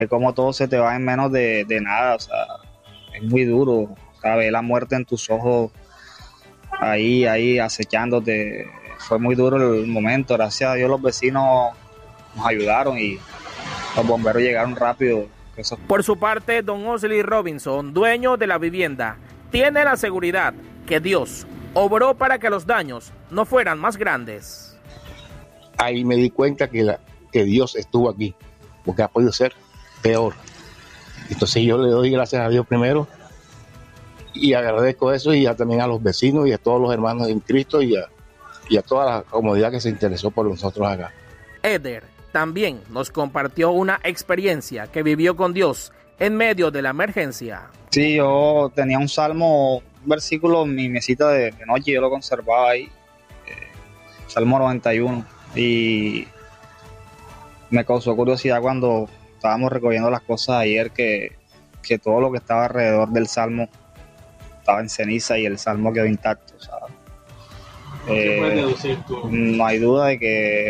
Como todo se te va en menos de nada, o sea, es muy duro, o sea, ver la muerte en tus ojos ahí acechándote. Fue muy duro el momento, gracias a Dios los vecinos nos ayudaron y los bomberos llegaron rápido. Eso. Por su parte, don Osli Robinson, dueño de la vivienda, tiene la seguridad que Dios obró para que los daños no fueran más grandes. Ahí me di cuenta que Dios estuvo aquí, porque ha podido ser peor. Entonces yo le doy gracias a Dios primero y agradezco eso, y también a los vecinos y a todos los hermanos en Cristo y a toda la comunidad que se interesó por nosotros acá. Eder también nos compartió una experiencia que vivió con Dios en medio de la emergencia. Sí, yo tenía un salmo, un versículo en mi mesita de noche, yo lo conservaba ahí, Salmo 91, y me causó curiosidad cuando estábamos recogiendo las cosas ayer que todo lo que estaba alrededor del salmo estaba en ceniza y el salmo quedó intacto, ¿sabes? ¿Qué puedes deducir tú? No hay duda de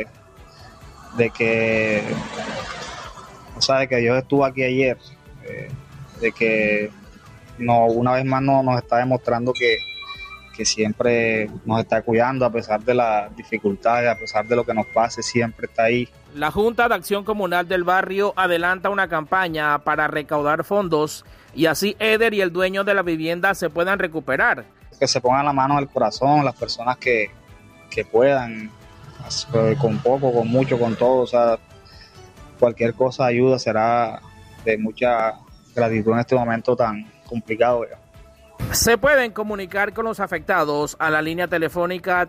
que o sea, de que Dios estuvo aquí ayer, de que no, una vez más nos está demostrando que siempre nos está cuidando a pesar de las dificultades, a pesar de lo que nos pase, siempre está ahí. La Junta de Acción Comunal del barrio adelanta una campaña para recaudar fondos y así Eder y el dueño de la vivienda se puedan recuperar. Que se pongan la mano en el corazón las personas que puedan, con poco, con mucho, con todo, o sea, cualquier cosa ayuda, será de mucha gratitud en este momento tan complicado. Se pueden comunicar con los afectados a la línea telefónica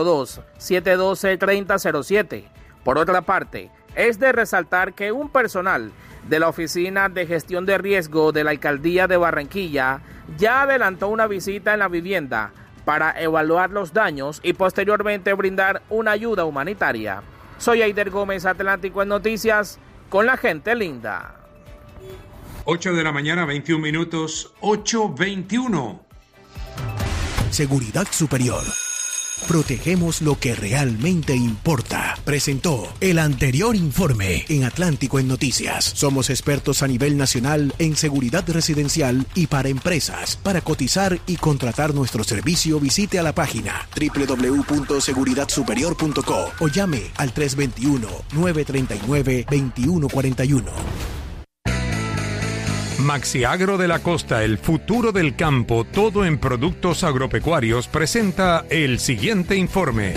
302-712-3007. Por otra parte, es de resaltar que un personal de la Oficina de Gestión de Riesgo de la Alcaldía de Barranquilla ya adelantó una visita en la vivienda para evaluar los daños y posteriormente brindar una ayuda humanitaria. Soy Eider Gómez, Atlántico en Noticias, con la gente linda. 8 de la mañana, 21 minutos, 8:21. Seguridad Superior. Protegemos lo que realmente importa. Presentó el anterior informe en Atlántico en Noticias. Somos expertos a nivel nacional en seguridad residencial y para empresas. Para cotizar y contratar nuestro servicio, visite a la página www.seguridadsuperior.co o llame al 321-939-2141. Maxiagro de la Costa, el futuro del campo, todo en productos agropecuarios, presenta el siguiente informe.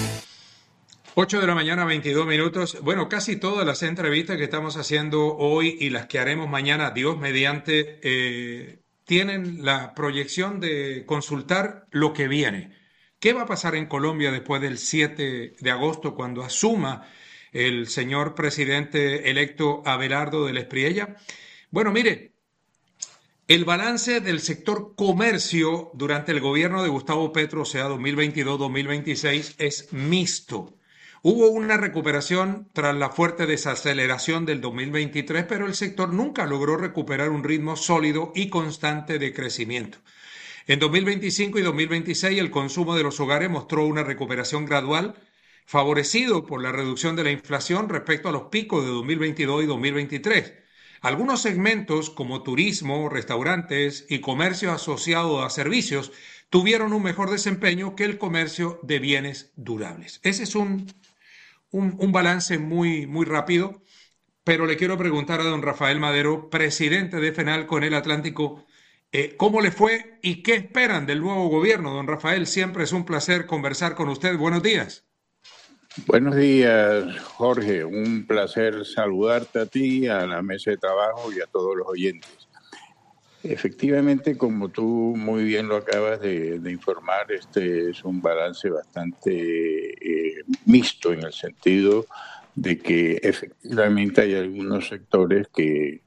8 de la mañana, 22 minutos. Bueno, casi todas las entrevistas que estamos haciendo hoy y las que haremos mañana, Dios mediante, tienen la proyección de consultar lo que viene. ¿Qué va a pasar en Colombia después del 7 de agosto cuando asuma el señor presidente electo Abelardo del Espriella? Bueno, mire, el balance del sector comercio durante el gobierno de Gustavo Petro, o sea, 2022-2026, es mixto. Hubo una recuperación tras la fuerte desaceleración del 2023, pero el sector nunca logró recuperar un ritmo sólido y constante de crecimiento. En 2025 y 2026, el consumo de los hogares mostró una recuperación gradual, favorecido por la reducción de la inflación respecto a los picos de 2022 y 2023. Algunos segmentos como turismo, restaurantes y comercio asociado a servicios tuvieron un mejor desempeño que el comercio de bienes durables. Ese es un balance muy, muy rápido, pero le quiero preguntar a don Rafael Madero, presidente de FENALCO en el Atlántico, ¿cómo le fue y qué esperan del nuevo gobierno? Don Rafael, siempre es un placer conversar con usted. Buenos días. Buenos días, Jorge. Un placer saludarte a ti, a la mesa de trabajo y a todos los oyentes. Efectivamente, como tú muy bien lo acabas de informar, este es un balance bastante mixto en el sentido de que efectivamente hay algunos sectores que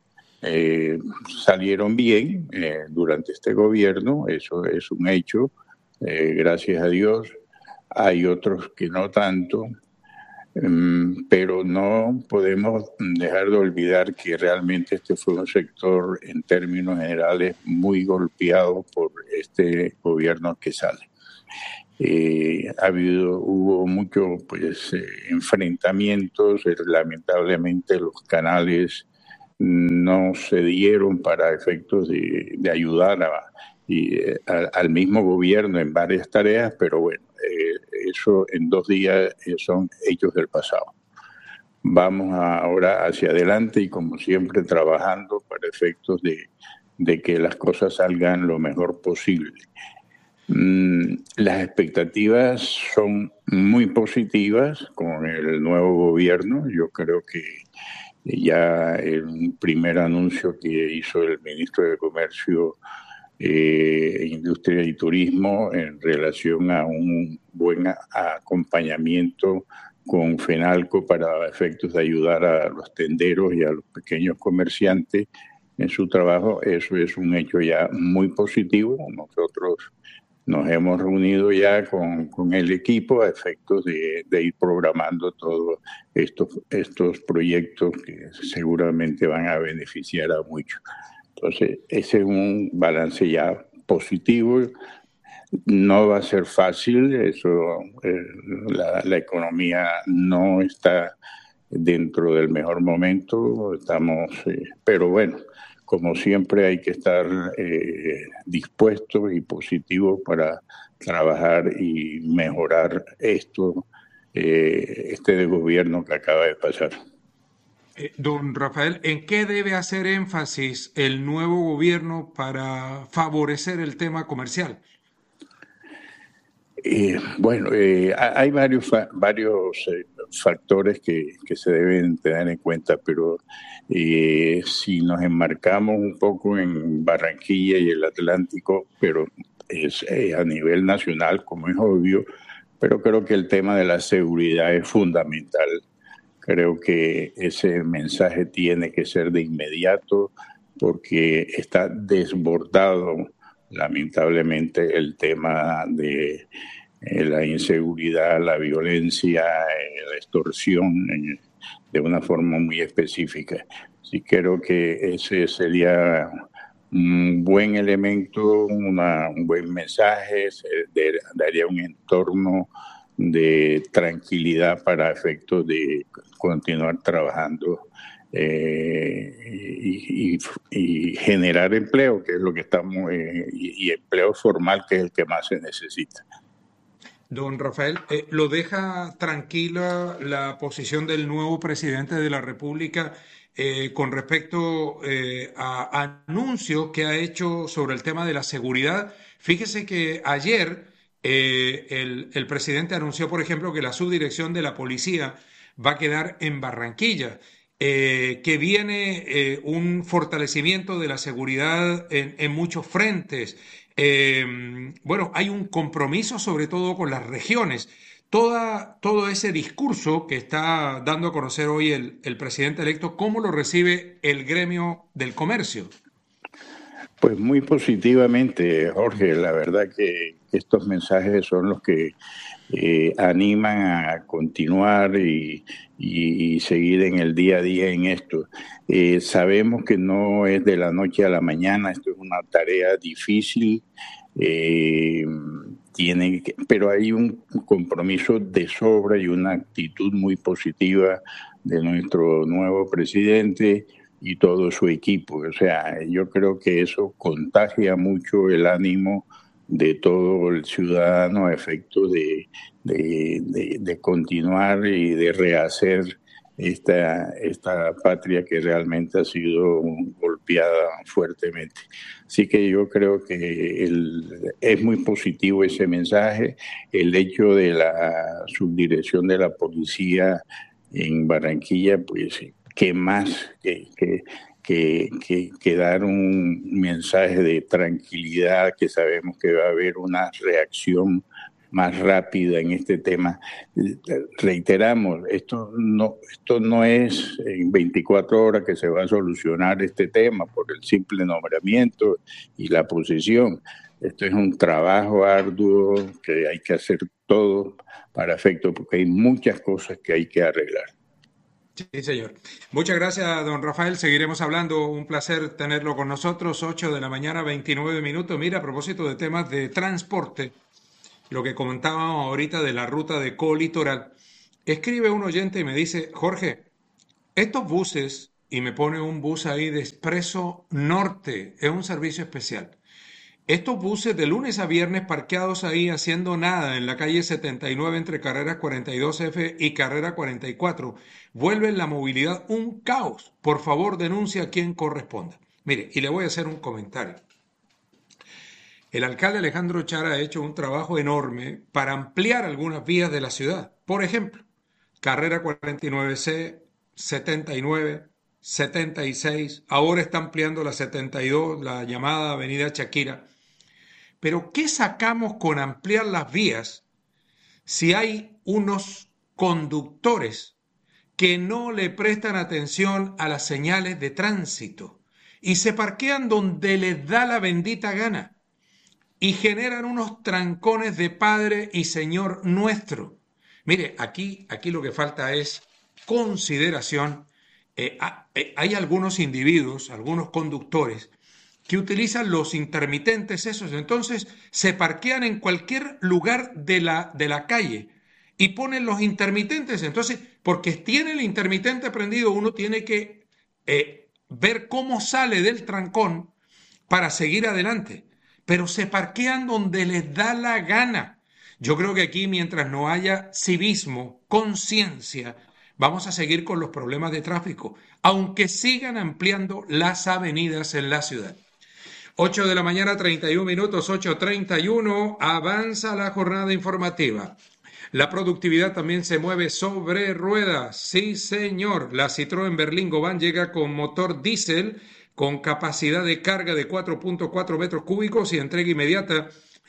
salieron bien durante este gobierno, eso es un hecho, gracias a Dios. Hay otros que no tanto, pero no podemos dejar de olvidar que realmente este fue un sector en términos generales muy golpeado por este gobierno que sale. Hubo muchos enfrentamientos, lamentablemente los canales no se dieron para efectos de ayudar al mismo gobierno en varias tareas, pero bueno, eso en 2 días son hechos del pasado. Vamos ahora hacia adelante y como siempre trabajando para efectos de que las cosas salgan lo mejor posible. Las expectativas son muy positivas con el nuevo gobierno. Yo creo que ya el primer anuncio que hizo el ministro de Comercio, Industria y Turismo en relación a un buen acompañamiento con FENALCO para efectos de ayudar a los tenderos y a los pequeños comerciantes en su trabajo, eso es un hecho ya muy positivo. Nosotros nos hemos reunido ya con el equipo a efectos de ir programando todos estos proyectos que seguramente van a beneficiar a muchos. Entonces, ese es un balance ya positivo. No va a ser fácil, eso, la economía no está dentro del mejor momento, pero bueno, como siempre hay que estar dispuestos y positivos para trabajar y mejorar este gobierno que acaba de pasar. Don Rafael, ¿en qué debe hacer énfasis el nuevo gobierno para favorecer el tema comercial? Bueno, hay varios factores que se deben tener en cuenta, pero si nos enmarcamos un poco en Barranquilla y el Atlántico, pero es a nivel nacional, como es obvio, pero creo que el tema de la seguridad es fundamental. Creo que ese mensaje tiene que ser de inmediato porque está desbordado lamentablemente el tema de la inseguridad, la violencia, la extorsión de una forma muy específica. Sí creo que ese sería un buen elemento, un buen mensaje, daría un entorno de tranquilidad para efectos de continuar trabajando y generar empleo, que es lo que estamos, y empleo formal, que es el que más se necesita. Don Rafael, ¿lo deja tranquila la posición del nuevo presidente de la República con respecto a anuncios que ha hecho sobre el tema de la seguridad? Fíjese que ayer el presidente anunció, por ejemplo, que la subdirección de la policía va a quedar en Barranquilla, que viene un fortalecimiento de la seguridad en muchos frentes. Bueno, hay un compromiso sobre todo con las regiones. Todo ese discurso que está dando a conocer hoy el presidente electo, ¿cómo lo recibe el gremio del comercio? Pues muy positivamente, Jorge. La verdad que estos mensajes son los que animan a continuar y seguir en el día a día en esto. Sabemos que no es de la noche a la mañana, esto es una tarea difícil, pero hay un compromiso de sobra y una actitud muy positiva de nuestro nuevo presidente y todo su equipo. O sea, yo creo que eso contagia mucho el ánimo de todo el ciudadano a efectos de continuar y de rehacer esta patria que realmente ha sido golpeada fuertemente. Así que yo creo que es muy positivo ese mensaje. El hecho de la subdirección de la policía en Barranquilla, pues, ¿qué más que dar un mensaje de tranquilidad, que sabemos que va a haber una reacción más rápida en este tema? Reiteramos, esto no es en 24 horas que se va a solucionar este tema por el simple nombramiento y la posición. Esto es un trabajo arduo que hay que hacer todo para efecto, porque hay muchas cosas que hay que arreglar. Sí, señor. Muchas gracias, don Rafael. Seguiremos hablando. Un placer tenerlo con nosotros. 8 de la mañana, 29 minutos. Mira, a propósito de temas de transporte, lo que comentábamos ahorita de la ruta de colitoral, escribe un oyente y me dice: Jorge, estos buses y me pone un bus ahí de Expreso Norte. Es un servicio especial. Estos buses de lunes a viernes parqueados ahí haciendo nada en la calle 79 entre carrera 42F y carrera 44 vuelven la movilidad un caos. Por favor, denuncia a quien corresponda. Mire, y le voy a hacer un comentario. El alcalde Alejandro Chara ha hecho un trabajo enorme para ampliar algunas vías de la ciudad. Por ejemplo, carrera 49C, 79, 76, ahora está ampliando la 72, la llamada avenida Shakira. Pero ¿qué sacamos con ampliar las vías si hay unos conductores que no le prestan atención a las señales de tránsito y se parquean donde les da la bendita gana y generan unos trancones de Padre y Señor nuestro? Mire, aquí lo que falta es consideración. Hay algunos individuos, algunos conductores que utilizan los intermitentes esos, entonces se parquean en cualquier lugar de la calle y ponen los intermitentes. Entonces, porque tiene el intermitente prendido, uno tiene que ver cómo sale del trancón para seguir adelante, pero se parquean donde les da la gana. Yo creo que aquí, mientras no haya civismo, conciencia, vamos a seguir con los problemas de tráfico, aunque sigan ampliando las avenidas en la ciudad. 8 de la mañana, 31 minutos, 8:31, avanza la jornada informativa. La productividad también se mueve sobre ruedas. Sí, señor. La Citroën Berlingo Van llega con motor diésel con capacidad de carga de 4.4 metros cúbicos y entrega inmediata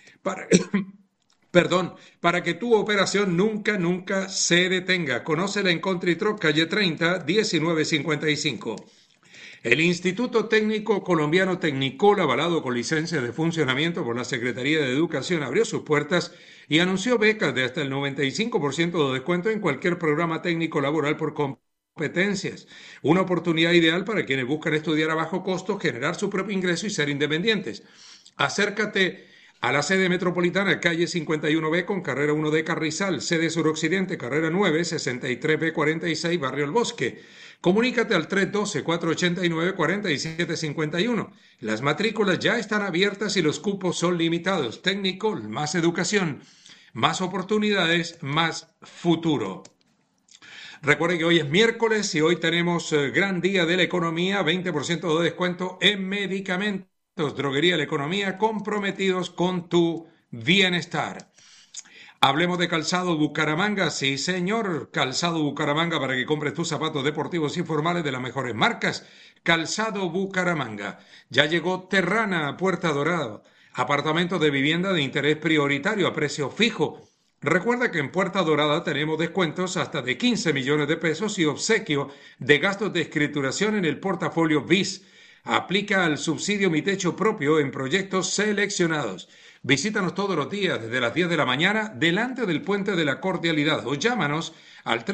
para que tu operación nunca se detenga. Conócela en Country Truck, calle 30, 1955. El Instituto Técnico Colombiano Tecnicol, avalado con licencia de funcionamiento por la Secretaría de Educación, abrió sus puertas y anunció becas de hasta el 95% de descuento en cualquier programa técnico laboral por competencias. Una oportunidad ideal para quienes buscan estudiar a bajo costo, generar su propio ingreso y ser independientes. Acércate a la sede metropolitana, calle 51B con carrera 1D Carrizal, sede suroccidente, carrera 9, 63B46, Barrio El Bosque. Comunícate al 312-489-4751. Las matrículas ya están abiertas y los cupos son limitados. Técnico, más educación, más oportunidades, más futuro. Recuerden que hoy es miércoles y hoy tenemos gran día de la economía, 20% de descuento en medicamentos. Droguería La Economía, comprometidos con tu bienestar. Hablemos de Calzado Bucaramanga. Sí, señor, Calzado Bucaramanga, para que compres tus zapatos deportivos y formales de las mejores marcas. Calzado Bucaramanga. Ya llegó Terrana a Puerta Dorada. Apartamentos de vivienda de interés prioritario a precio fijo. Recuerda que en Puerta Dorada tenemos descuentos hasta de 15 millones de pesos y obsequio de gastos de escrituración en el portafolio BIS. Aplica al subsidio Mi Techo Propio en proyectos seleccionados. Visítanos todos los días desde las 10 de la mañana delante del Puente de la Cordialidad o llámanos al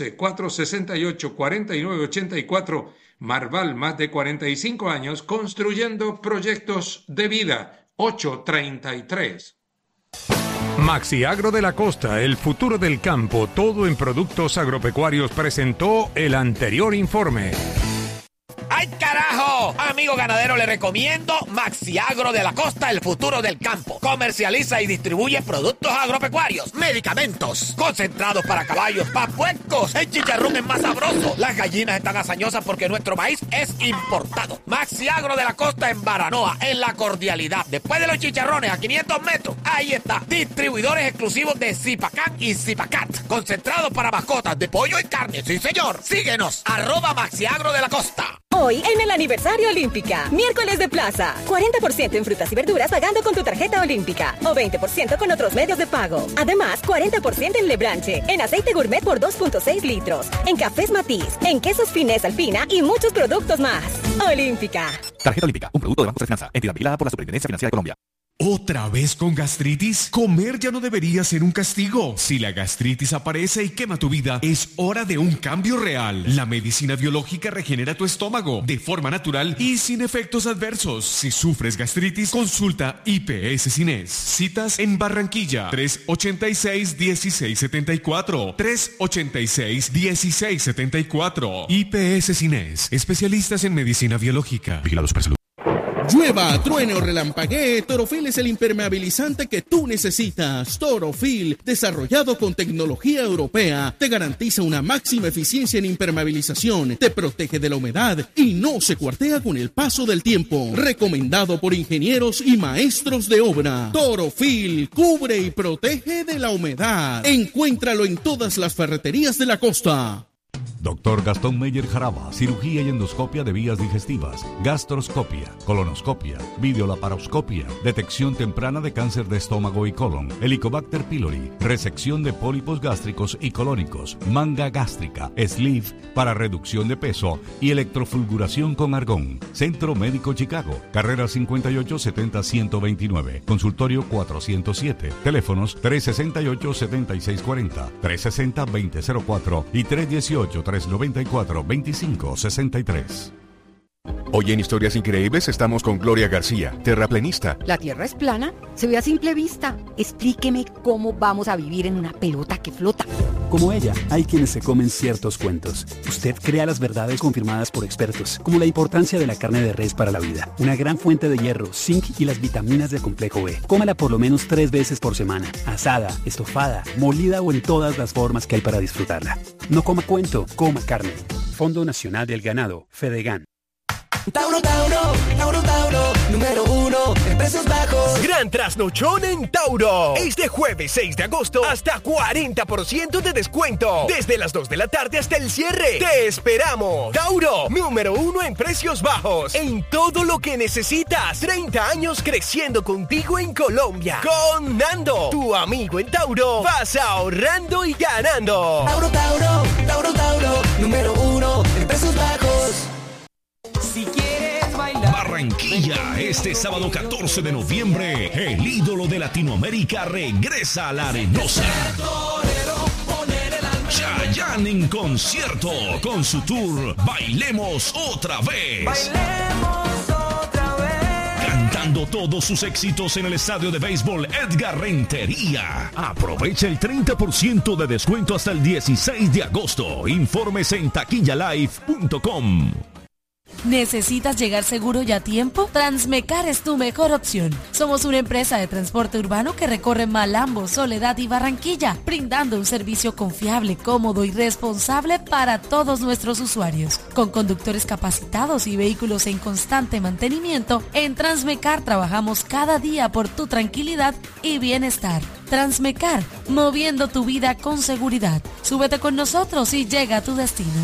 312-468-4984. Marval, más de 45 años construyendo proyectos de vida. 833. Maxiagro de la Costa, el futuro del campo, todo en productos agropecuarios, presentó el anterior informe. ¡Ay, carajo! Amigo ganadero, le recomiendo Maxiagro de la Costa, el futuro del campo. Comercializa y distribuye productos agropecuarios, medicamentos, concentrados para caballos, para puercos. El chicharrón es más sabroso. Las gallinas están hazañosas porque nuestro maíz es importado. Maxiagro de la Costa en Baranoa, en La Cordialidad. Después de los chicharrones, a 500 metros, ahí está. Distribuidores exclusivos de Zipacán y Zipacat. Concentrados para mascotas de pollo y carne. Sí, señor. Síguenos, @Maxiagro de la Costa. Hoy en el aniversario Olímpica, miércoles de plaza, 40% en frutas y verduras pagando con tu tarjeta Olímpica o 20% con otros medios de pago. Además, 40% en Lebranche, en aceite gourmet por 2.6 litros, en cafés Matiz, en quesos Finés Alpina y muchos productos más. Olímpica. Tarjeta Olímpica, un producto de Banco de Finanza, entidad vigilada por la Superintendencia Financiera de Colombia. ¿Otra vez con gastritis? Comer ya no debería ser un castigo. Si la gastritis aparece y quema tu vida, es hora de un cambio real. La medicina biológica regenera tu estómago de forma natural y sin efectos adversos. Si sufres gastritis, consulta IPS Cines. Citas en Barranquilla, 386-1674. 386-1674. IPS Cines, especialistas en medicina biológica. Vigilados por salud. Llueva, truene o relampaguee, Torofil es el impermeabilizante que tú necesitas. Torofil, desarrollado con tecnología europea, te garantiza una máxima eficiencia en impermeabilización, te protege de la humedad y no se cuartea con el paso del tiempo. Recomendado por ingenieros y maestros de obra. Torofil, cubre y protege de la humedad. Encuéntralo en todas las ferreterías de la costa. Dr. Gastón Meyer Jaraba, cirugía y endoscopia de vías digestivas, gastroscopia, colonoscopia, videolaparoscopia, detección temprana de cáncer de estómago y colon, Helicobacter pylori, resección de pólipos gástricos y colónicos, manga gástrica, sleeve para reducción de peso y electrofulguración con argón. Centro Médico Chicago, carrera 5870-129, consultorio 407, teléfonos 368-7640, 360-2004 y 318-394-2563. Hoy en Historias Increíbles estamos con Gloria García, terraplenista. ¿La Tierra es plana? Se ve a simple vista. Explíqueme cómo vamos a vivir en una pelota que flota. Como ella, hay quienes se comen ciertos cuentos. Usted crea las verdades confirmadas por expertos, como la importancia de la carne de res para la vida, una gran fuente de hierro, zinc y las vitaminas del complejo B. Cómala por lo menos 3 veces por semana, asada, estofada, molida o en todas las formas que hay para disfrutarla. No coma cuento, coma carne. Fondo Nacional del Ganado, Fedegan. Tauro, Tauro, Tauro, Tauro, número 1 en precios bajos. Gran trasnochón en Tauro. Este jueves 6 de agosto hasta 40% de descuento. Desde las 2 de la tarde hasta el cierre. ¡Te esperamos! Tauro, número 1 en precios bajos. En todo lo que necesitas. 30 años creciendo contigo en Colombia. Con Nando, tu amigo en Tauro. Vas ahorrando y ganando. Tauro, Tauro, Tauro, Tauro, número 1 en precios bajos. Si quieres bailar. Barranquilla, este sábado 14 de noviembre, el ídolo de Latinoamérica regresa a la Arenosa. Chayanne en concierto con su tour Bailemos Otra Vez. Cantando todos sus éxitos en el estadio de béisbol Edgar Rentería. Aprovecha el 30% de descuento hasta el 16 de agosto. Informes en taquillalife.com. ¿Necesitas llegar seguro y a tiempo? Transmecar es tu mejor opción. Somos una empresa de transporte urbano que recorre Malambo, Soledad y Barranquilla, brindando un servicio confiable, cómodo y responsable para todos nuestros usuarios. Con conductores capacitados y vehículos en constante mantenimiento, en Transmecar trabajamos cada día por tu tranquilidad y bienestar. Transmecar, moviendo tu vida con seguridad. Súbete con nosotros y llega a tu destino.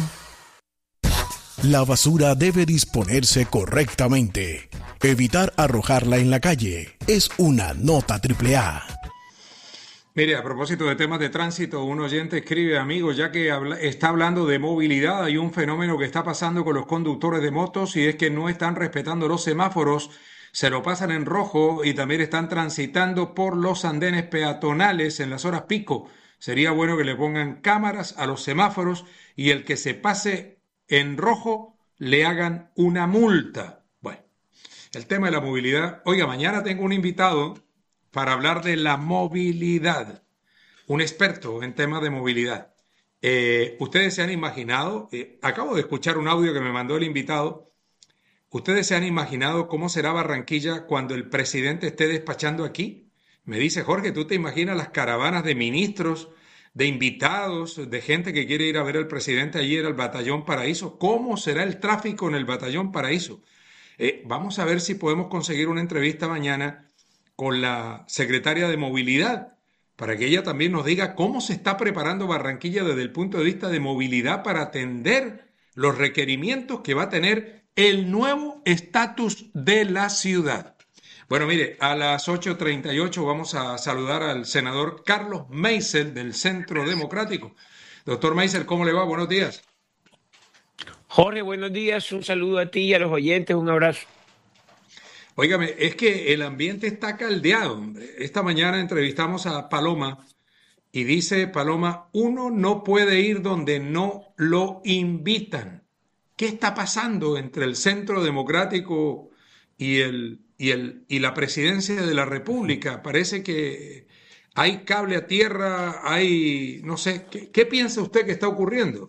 La basura debe disponerse correctamente. Evitar arrojarla en la calle es una nota AAA. Mire, a propósito de temas de tránsito, un oyente escribe, amigo, ya que está hablando de movilidad, hay un fenómeno que está pasando con los conductores de motos y es que no están respetando los semáforos, se lo pasan en rojo y también están transitando por los andenes peatonales en las horas pico. Sería bueno que le pongan cámaras a los semáforos y el que se pase en rojo le hagan una multa. Bueno, el tema de la movilidad. Oiga, mañana tengo un invitado para hablar de la movilidad, un experto en temas de movilidad. Ustedes se han imaginado, acabo de escuchar un audio que me mandó el invitado, ustedes se han imaginado cómo será Barranquilla cuando el presidente esté despachando aquí. Me dice, Jorge, ¿tú te imaginas las caravanas de ministros, de invitados, de gente que quiere ir a ver al presidente ayer al Batallón Paraíso? ¿Cómo será el tráfico en el Batallón Paraíso? Vamos a ver si podemos conseguir una entrevista mañana con la secretaria de Movilidad, para que ella también nos diga cómo se está preparando Barranquilla desde el punto de vista de movilidad para atender los requerimientos que va a tener el nuevo estatus de la ciudad. Bueno, mire, a las 8:38 vamos a saludar al senador Carlos Meisel del Centro Democrático. Doctor Meisel, ¿cómo le va? Buenos días. Jorge, buenos días. Un saludo a ti y a los oyentes. Un abrazo. Óigame, es que el ambiente está caldeado, hombre. Esta mañana entrevistamos a Paloma y dice Paloma, uno no puede ir donde no lo invitan. ¿Qué está pasando entre el Centro Democrático y la presidencia de la República? Parece que hay cable a tierra, no sé, ¿qué piensa usted que está ocurriendo?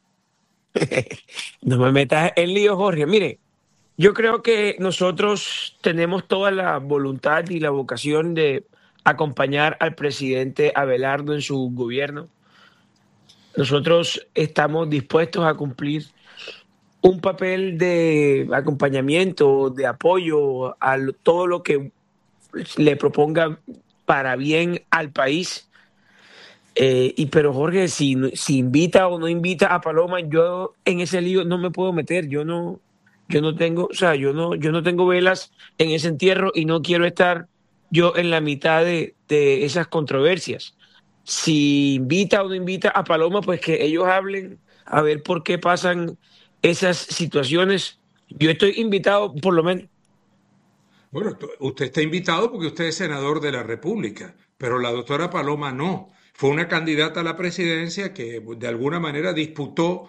No me metas en lío, Jorge. Mire, yo creo que nosotros tenemos toda la voluntad y la vocación de acompañar al presidente Abelardo en su gobierno. Nosotros estamos dispuestos a cumplir un papel de acompañamiento, de apoyo a todo lo que le proponga para bien al país. Pero Jorge, si invita o no invita a Paloma, yo en ese lío no me puedo meter. Yo no tengo, yo no tengo velas en ese entierro y no quiero estar yo en la mitad de esas controversias. Si invita o no invita a Paloma, pues que ellos hablen a ver por qué pasan esas situaciones. Yo estoy invitado, por lo menos. Bueno, usted está invitado porque usted es senador de la República, pero la doctora Paloma no. Fue una candidata a la presidencia que de alguna manera disputó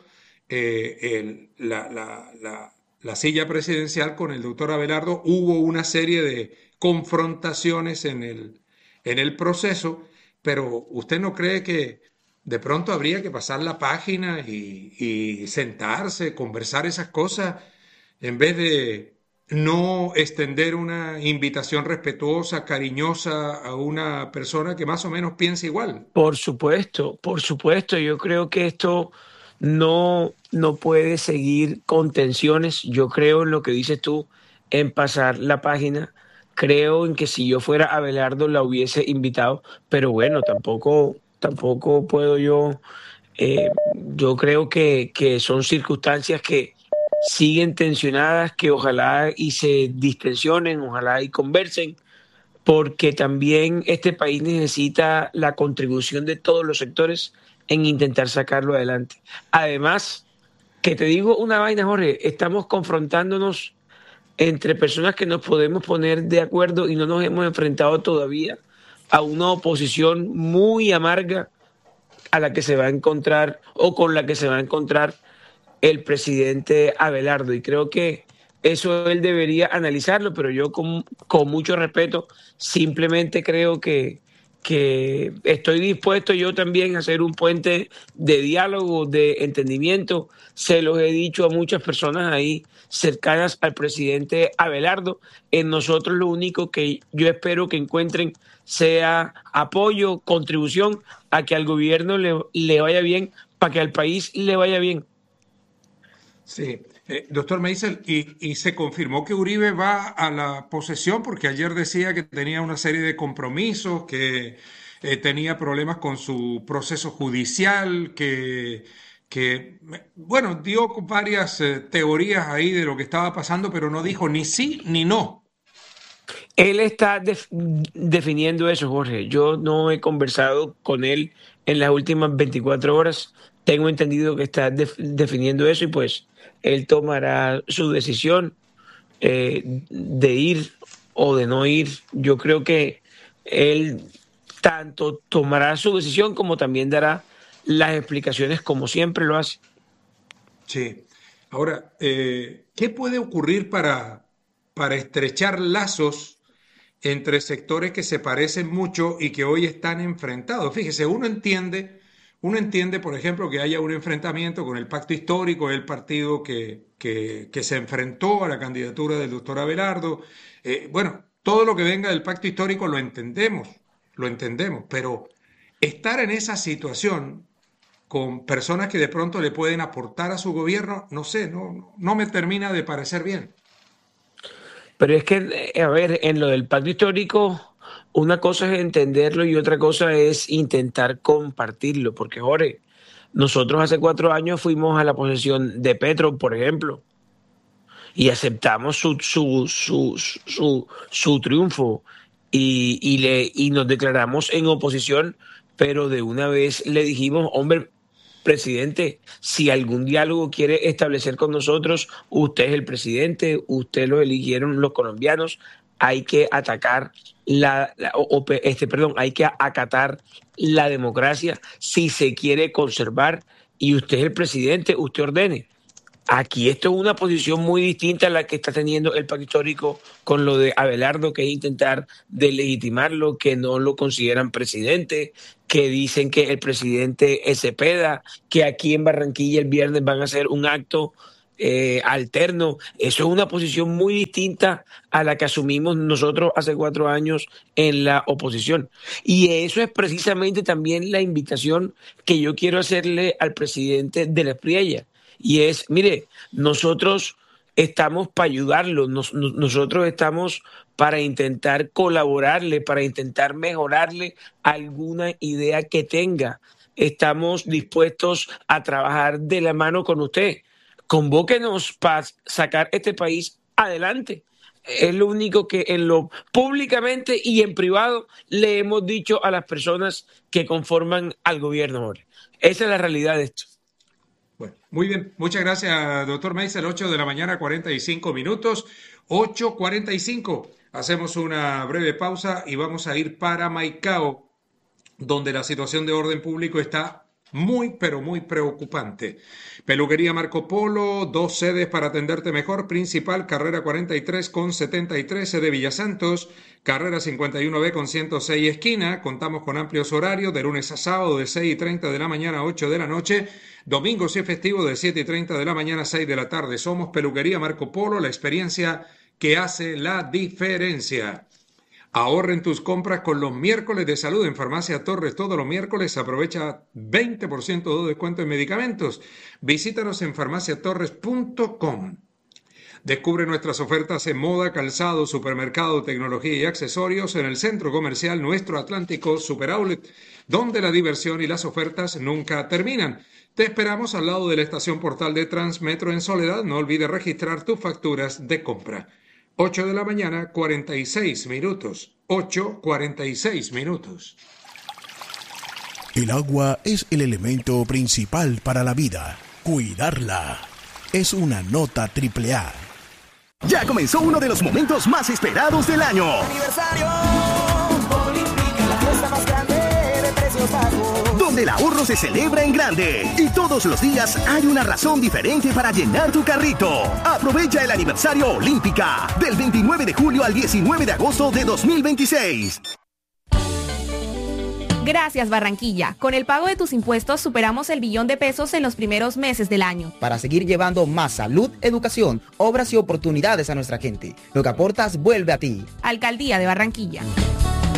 la silla presidencial con el doctor Abelardo. Hubo una serie de confrontaciones en el proceso, pero ¿usted no cree que de pronto habría que pasar la página y sentarse, conversar esas cosas, en vez de no extender una invitación respetuosa, cariñosa a una persona que más o menos piensa igual? Por supuesto. Yo creo que esto no puede seguir con tensiones. Yo creo en lo que dices tú, en pasar la página. Creo en que si yo fuera Abelardo la hubiese invitado, pero bueno, tampoco puedo yo. Yo creo que son circunstancias que siguen tensionadas, que ojalá y se distensionen, ojalá y conversen, porque también este país necesita la contribución de todos los sectores en intentar sacarlo adelante. Además, que te digo una vaina, Jorge, estamos confrontándonos entre personas que nos podemos poner de acuerdo y no nos hemos enfrentado todavía a una oposición muy amarga a la que se va a encontrar o con la que se va a encontrar el presidente Abelardo, y creo que eso él debería analizarlo, pero yo con mucho respeto simplemente creo que estoy dispuesto yo también a hacer un puente de diálogo, de entendimiento. Se los he dicho a muchas personas ahí cercanas al presidente Abelardo. En nosotros lo único que yo espero que encuentren sea apoyo, contribución a que al gobierno le vaya bien, para que al país le vaya bien. Sí, doctor Meisel, y se confirmó que Uribe va a la posesión, porque ayer decía que tenía una serie de compromisos, que tenía problemas con su proceso judicial, que bueno, dio varias teorías ahí de lo que estaba pasando, pero no dijo ni sí ni no. Él está definiendo eso, Jorge. Yo no he conversado con él en las últimas 24 horas. Tengo entendido que está definiendo eso y pues él tomará su decisión de ir o de no ir. Yo creo que él tanto tomará su decisión como también dará las explicaciones como siempre lo hace. Sí. Ahora, ¿qué puede ocurrir para estrechar lazos entre sectores que se parecen mucho y que hoy están enfrentados? Fíjese, uno entiende, por ejemplo, que haya un enfrentamiento con el Pacto Histórico, el partido que se enfrentó a la candidatura del doctor Abelardo. Bueno, todo lo que venga del Pacto Histórico lo entendemos, pero estar en esa situación con personas que de pronto le pueden aportar a su gobierno, no sé, no me termina de parecer bien. Pero es que, a ver, en lo del Pacto Histórico, una cosa es entenderlo y otra cosa es intentar compartirlo, porque, Jorge, nosotros hace 4 años fuimos a la posesión de Petro, por ejemplo, y aceptamos su triunfo y nos declaramos en oposición, pero de una vez le dijimos, hombre, presidente, si algún diálogo quiere establecer con nosotros, usted es el presidente, usted lo eligieron los colombianos, hay que atacar hay que acatar la democracia si se quiere conservar, y usted es el presidente, usted ordene. Aquí esto es una posición muy distinta a la que está teniendo el pacto histórico con lo de Abelardo, que es intentar deslegitimarlo, que no lo consideran presidente, que dicen que el presidente es Cepeda, que aquí en Barranquilla el viernes van a hacer un acto alterno. Eso es una posición muy distinta a la que asumimos nosotros hace 4 años en la oposición. Y eso es precisamente también la invitación que yo quiero hacerle al presidente de la Espriella. Y es, mire, nosotros estamos para ayudarlo, nosotros estamos para intentar colaborarle, para intentar mejorarle alguna idea que tenga. Estamos dispuestos a trabajar de la mano con usted. Convóquenos para sacar este país adelante. Es lo único que públicamente y en privado le hemos dicho a las personas que conforman al gobierno ahora. Esa es la realidad de esto. Bueno, muy bien. Muchas gracias, doctor Meisel. 8 de la mañana, 45 minutos. 8:45. Hacemos una breve pausa y vamos a ir para Maicao, donde la situación de orden público está muy, pero muy preocupante. Peluquería Marco Polo, 2 sedes para atenderte mejor. Principal, carrera 43 con 73, sede Villasantos, carrera 51B con 106 esquina. Contamos con amplios horarios de lunes a sábado de 6:30 de la mañana a 8 de la noche. Domingos y festivos de 7:30 de la mañana a 6 de la tarde. Somos Peluquería Marco Polo, la experiencia que hace la diferencia. Ahorren tus compras con los miércoles de salud en Farmacia Torres. Todos los miércoles aprovecha 20% de descuento en medicamentos. Visítanos en farmaciatorres.com. Descubre nuestras ofertas en moda, calzado, supermercado, tecnología y accesorios en el centro comercial Nuestro Atlántico Super Outlet, donde la diversión y las ofertas nunca terminan. Te esperamos al lado de la estación Portal de Transmetro en Soledad. No olvides registrar tus facturas de compra. 8 de la mañana, 46 minutos. 8:46 minutos. El agua es el elemento principal para la vida. Cuidarla es una nota AAA. Ya comenzó uno de los momentos más esperados del año. Aniversario Olímpica, la fiesta más grande de precios bajos. Donde el ahorro se celebra en grande. Y todos los días hay una razón diferente para llenar tu carrito. Aprovecha el aniversario Olímpica del 29 de julio al 19 de agosto de 2026. Gracias, Barranquilla. Con el pago de tus impuestos superamos el $1 billón en los primeros meses del año. Para seguir llevando más salud, educación, obras y oportunidades a nuestra gente. Lo que aportas vuelve a ti. Alcaldía de Barranquilla.